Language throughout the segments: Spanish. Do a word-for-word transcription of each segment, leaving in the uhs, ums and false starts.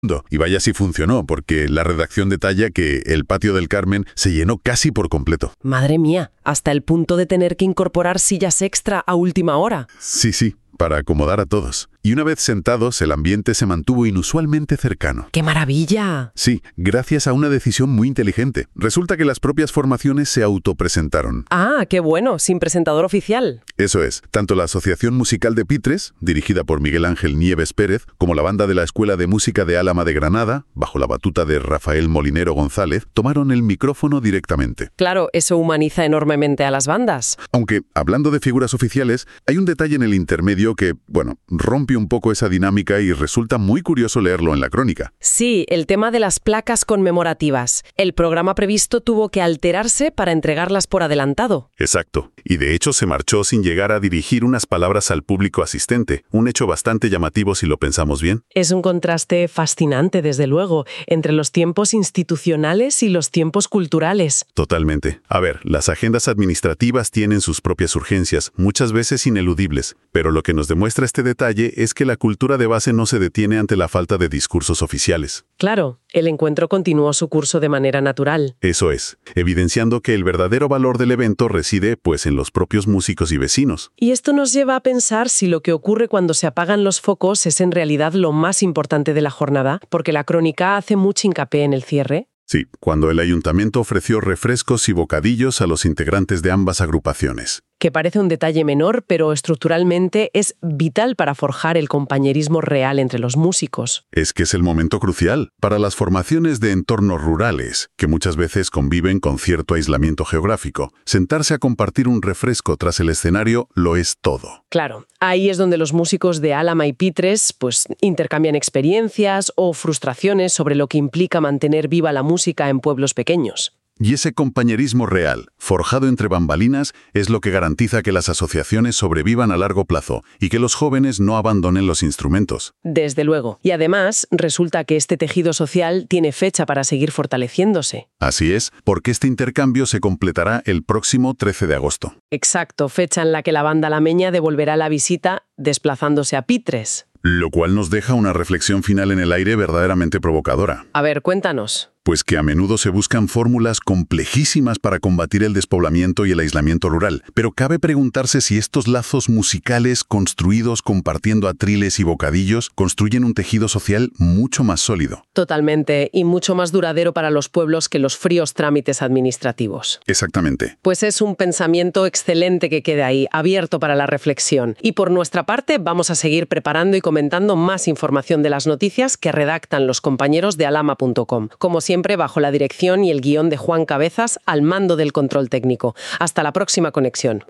Y vaya si funcionó, porque la redacción detalla que el patio del Carmen se llenó casi por completo. Madre mía, hasta el punto de tener que incorporar sillas extra a última hora. Sí, sí, para acomodar a todos. Y una vez sentados, el ambiente se mantuvo inusualmente cercano. ¡Qué maravilla! Sí, gracias a una decisión muy inteligente. Resulta que las propias formaciones se autopresentaron. ¡Ah, qué bueno! Sin presentador oficial. Eso es. Tanto la Asociación Musical de Pitres, dirigida por Miguel Ángel Nieves Pérez, como la banda de la Escuela de Música de Álama de Granada, bajo la batuta de Rafael Molinero González, tomaron el micrófono directamente. Claro, eso humaniza enormemente a las bandas. Aunque, hablando de figuras oficiales, hay un detalle en el intermedio que, bueno, rompe un poco esa dinámica y resulta muy curioso leerlo en la crónica. Sí, el tema de las placas conmemorativas. El programa previsto tuvo que alterarse para entregarlas por adelantado. Exacto. Y de hecho se marchó sin llegar a dirigir unas palabras al público asistente, un hecho bastante llamativo si lo pensamos bien. Es un contraste fascinante, desde luego, entre los tiempos institucionales y los tiempos culturales. Totalmente. A ver, las agendas administrativas tienen sus propias urgencias, muchas veces ineludibles, pero lo que nos demuestra este detalle es que la cultura de base no se detiene ante la falta de discursos oficiales. Claro, el encuentro continuó su curso de manera natural. Eso es, evidenciando que el verdadero valor del evento reside, pues, en los propios músicos y vecinos. Y esto nos lleva a pensar si lo que ocurre cuando se apagan los focos es en realidad lo más importante de la jornada, porque la crónica hace mucho hincapié en el cierre. Sí, cuando el ayuntamiento ofreció refrescos y bocadillos a los integrantes de ambas agrupaciones. Que parece un detalle menor, pero estructuralmente es vital para forjar el compañerismo real entre los músicos. Es que es el momento crucial para las formaciones de entornos rurales, que muchas veces conviven con cierto aislamiento geográfico. Sentarse a compartir un refresco tras el escenario lo es todo. Claro, ahí es donde los músicos de Álama y Pitres pues, intercambian experiencias o frustraciones sobre lo que implica mantener viva la música en pueblos pequeños. Y ese compañerismo real, forjado entre bambalinas, es lo que garantiza que las asociaciones sobrevivan a largo plazo y que los jóvenes no abandonen los instrumentos. Desde luego. Y además, resulta que este tejido social tiene fecha para seguir fortaleciéndose. Así es, porque este intercambio se completará el próximo trece de agosto. Exacto, fecha en la que la banda alameña devolverá la visita desplazándose a Pitres. Lo cual nos deja una reflexión final en el aire verdaderamente provocadora. A ver, cuéntanos. Pues que a menudo se buscan fórmulas complejísimas para combatir el despoblamiento y el aislamiento rural, pero cabe preguntarse si estos lazos musicales construidos compartiendo atriles y bocadillos construyen un tejido social mucho más sólido. Totalmente, y mucho más duradero para los pueblos que los fríos trámites administrativos. Exactamente. Pues es un pensamiento excelente que queda ahí, abierto para la reflexión. Y por nuestra parte vamos a seguir preparando y comentando más información de las noticias que redactan los compañeros de alama punto com. Como siempre, bajo la dirección y el guión de Juan Cabezas, al mando del control técnico. Hasta la próxima conexión.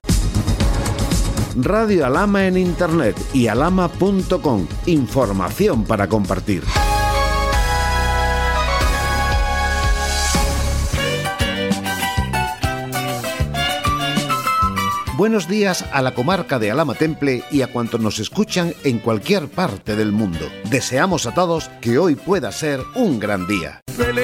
Radio Alama en Internet y alama punto com. Información para compartir. Buenos días a la comarca de Alhama Temple y a cuantos nos escuchan en cualquier parte del mundo. Deseamos a todos que hoy pueda ser un gran día.